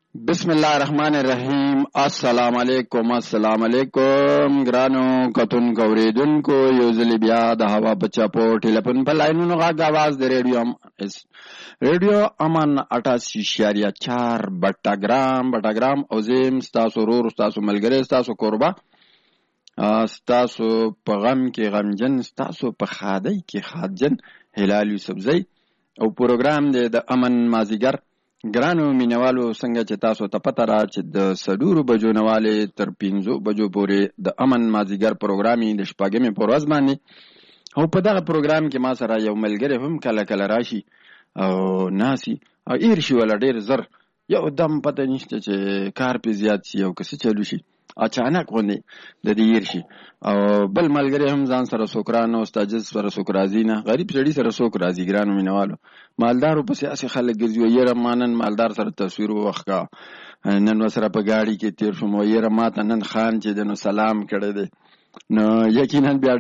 بسم الله الرحمن الرحیم. السلام علیکم ګرانو کتونکو اوریدونکو، یو ځل بیا د هوا په چاپو ټلیفون په لاینونو غږ आवाज د ریډیو امن 88.4 بټاګرام او زم ستاسو ورور، ستاسو ملګری، ستاسو قربا، ستاسو په غم کې غمجن، ستاسو په خادۍ کې خادجن هلال یوسفزی او پروګرام دی د امن مازیګر. ګرانو مینوالو، څنګه چې تاسو ته پته را چې د سډورو بجو نواله تر 5 بجو پورې د امن مازیګر پروګرامي د شپږمې پر ورځ باندې او په دغه پروګرام کې ما سره یو ملګری هم کله راشي او ناسي او ایر شي ولا ډیر زر یو دم پته نشته چې کار په زیات شي او کس چلو شي اچانک غونډه د دې ایر شي او بل ملګری هم ځان سره سوکران او استاد سره سوکرازي نه غریب سړي سره سوکرازي. ګرانو مینوالو، مالدارو په سیاسي خلک ګرځي یره مانن مالدار سره تصویر وخکا نن وسره په گاډي کې تیر شوم یره ماته نن خان چې دنو سلام کړی دی نو یقینا بیا